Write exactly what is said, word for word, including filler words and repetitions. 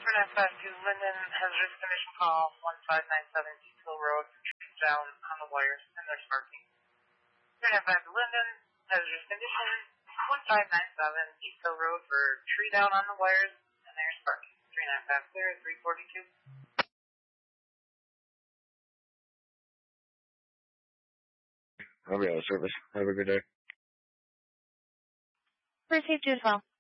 nine five two Linden, hazardous condition call, one five nine seven East Hill Road, trees down on the wires, and they're sparking. three nine five Linden, hazardous condition, one five nine seven East Hill Road for tree down on the wires, and they're sparking. three nine five clear, three forty-two. I'll be out of service. Have a good day. Received you as well.